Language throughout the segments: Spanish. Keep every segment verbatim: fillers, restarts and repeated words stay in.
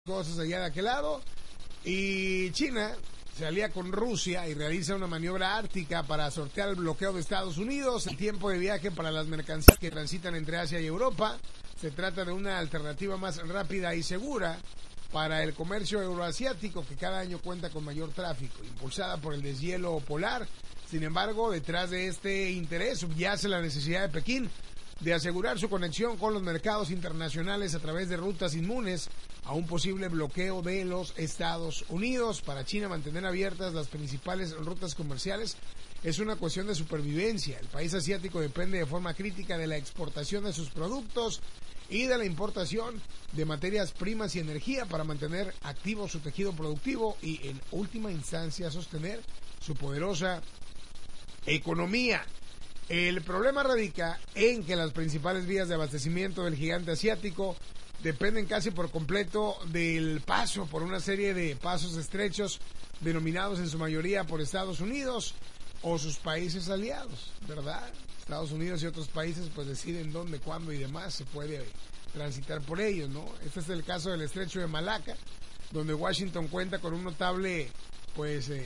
cosas allá de aquel lado. Y China se alía con Rusia y realiza una maniobra ártica para sortear el bloqueo de Estados Unidos. El tiempo de viaje para las mercancías que transitan entre Asia y Europa. Se trata de una alternativa más rápida y segura para el comercio euroasiático, que cada año cuenta con mayor tráfico, impulsada por el deshielo polar. Sin embargo, detrás de este interés subyace la necesidad de Pekín de asegurar su conexión con los mercados internacionales a través de rutas inmunes a un posible bloqueo de los Estados Unidos. Para China, mantener abiertas las principales rutas comerciales es una cuestión de supervivencia. El país asiático depende de forma crítica de la exportación de sus productos y de la importación de materias primas y energía para mantener activo su tejido productivo y, en última instancia, sostener su poderosa economía. El problema radica en que las principales vías de abastecimiento del gigante asiático dependen casi por completo del paso por una serie de pasos estrechos denominados en su mayoría por Estados Unidos o sus países aliados, ¿verdad? Estados Unidos y otros países pues deciden dónde, cuándo y demás se puede transitar por ellos, ¿no? Este es el caso del estrecho de Malaca, donde Washington cuenta con un notable pues eh,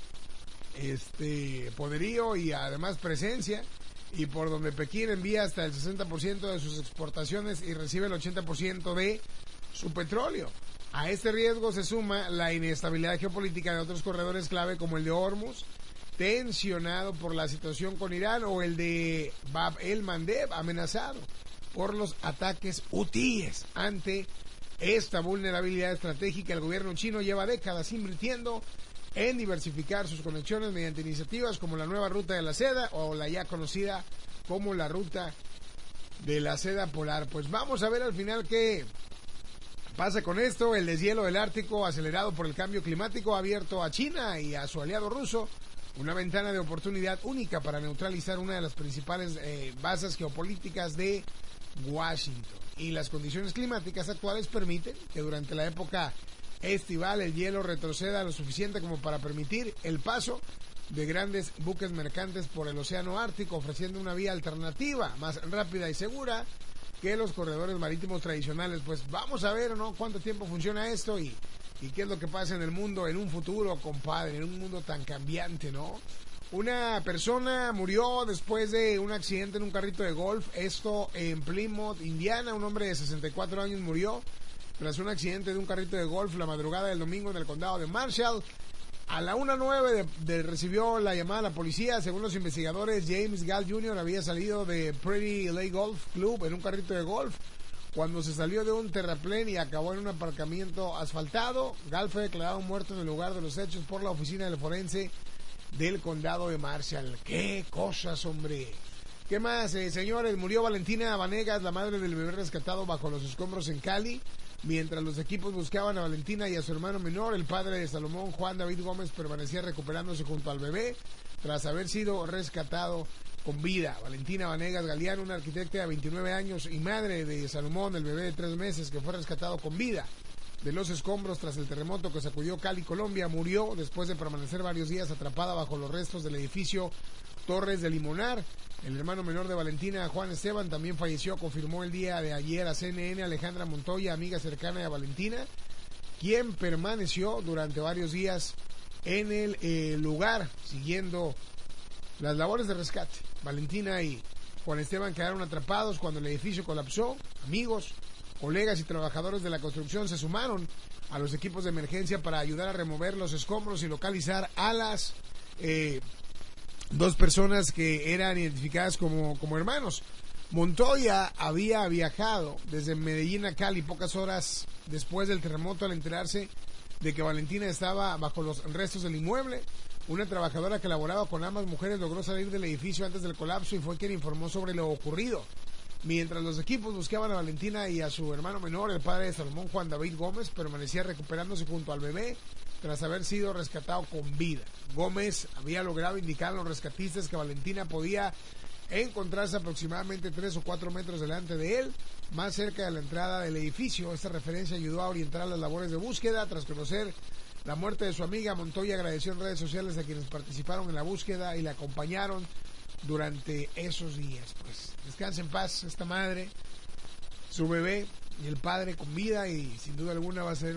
este poderío y además presencia, y por donde Pekín envía hasta el sesenta por ciento de sus exportaciones y recibe el ochenta por ciento de su petróleo. A este riesgo se suma la inestabilidad geopolítica de otros corredores clave como el de Hormuz, tensionado por la situación con Irán, o el de Bab el Mandeb, amenazado por los ataques hutíes. Ante esta vulnerabilidad estratégica, el gobierno chino lleva décadas invirtiendo en diversificar sus conexiones mediante iniciativas como la nueva ruta de la seda o la ya conocida como la ruta de la seda polar. Pues vamos a ver al final qué pasa con esto. El deshielo del Ártico, acelerado por el cambio climático, ha abierto a China y a su aliado ruso una ventana de oportunidad única para neutralizar una de las principales eh, bases geopolíticas de Washington. Y las condiciones climáticas actuales permiten que durante la época estival el hielo retroceda lo suficiente como para permitir el paso de grandes buques mercantes por el océano Ártico, ofreciendo una vía alternativa más rápida y segura que los corredores marítimos tradicionales. Pues vamos a ver, ¿no?, cuánto tiempo funciona esto y, y qué es lo que pasa en el mundo en un futuro, compadre, en un mundo tan cambiante, ¿no? Una persona murió después de un accidente en un carrito de golf, esto en Plymouth, Indiana. Un hombre de sesenta y cuatro años murió tras un accidente de un carrito de golf la madrugada del domingo en el condado de Marshall. A la una nueve de, de, recibió la llamada a la policía. Según los investigadores, James Gall junior había salido de Pretty Lake Golf Club en un carrito de golf cuando se salió de un terraplén y acabó en un aparcamiento asfaltado. Gall fue declarado muerto en el lugar de los hechos por la oficina del forense del condado de Marshall. ¡Qué cosas, hombre! ¿Qué más, eh, señores? Murió Valentina Vanegas, la madre del bebé rescatado bajo los escombros en Cali. Mientras los equipos buscaban a Valentina y a su hermano menor, el padre de Salomón, Juan David Gómez, permanecía recuperándose junto al bebé tras haber sido rescatado con vida. Valentina Vanegas Galeano, una arquitecta de veintinueve años y madre de Salomón, el bebé de tres meses, que fue rescatado con vida de los escombros tras el terremoto que sacudió Cali, Colombia, murió después de permanecer varios días atrapada bajo los restos del edificio Torres de Limonar. El hermano menor de Valentina, Juan Esteban, también falleció, confirmó el día de ayer a C N N Alejandra Montoya, amiga cercana de Valentina, quien permaneció durante varios días en el eh, lugar siguiendo las labores de rescate. Valentina y Juan Esteban quedaron atrapados cuando el edificio colapsó. Amigos, colegas y trabajadores de la construcción se sumaron a los equipos de emergencia para ayudar a remover los escombros y localizar a las eh, dos personas que eran identificadas como, como hermanos. Montoya había viajado desde Medellín a Cali pocas horas después del terremoto al enterarse de que Valentina estaba bajo los restos del inmueble. Una trabajadora que laboraba con ambas mujeres logró salir del edificio antes del colapso y fue quien informó sobre lo ocurrido. Mientras los equipos buscaban a Valentina y a su hermano menor, el padre de Salomón, Juan David Gómez, permanecía recuperándose junto al bebé tras haber sido rescatado con vida. Gómez había logrado indicar a los rescatistas que Valentina podía encontrarse aproximadamente tres o cuatro metros delante de él, más cerca de la entrada del edificio. Esta referencia ayudó a orientar las labores de búsqueda. Tras conocer la muerte de su amiga, Montoya agradeció en redes sociales a quienes participaron en la búsqueda y la acompañaron durante esos días. Pues descanse en paz esta madre, su bebé y el padre con vida, y sin duda alguna va a ser